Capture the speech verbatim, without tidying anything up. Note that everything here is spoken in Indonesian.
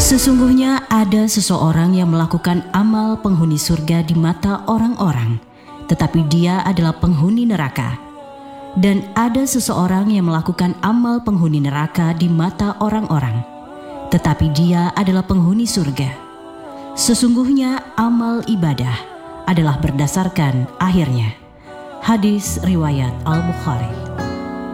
Sesungguhnya ada seseorang yang melakukan amal penghuni surga di mata orang-orang, tetapi dia adalah penghuni neraka. Dan ada seseorang yang melakukan amal penghuni neraka di mata orang-orang, tetapi dia adalah penghuni surga. Sesungguhnya amal ibadah adalah berdasarkan akhirnya. Hadis riwayat Al-Bukhari.